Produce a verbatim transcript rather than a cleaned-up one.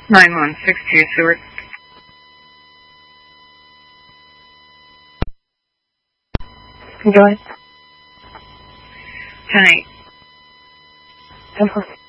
nine one six two, Seward. Go ahead. ten eight. ten four.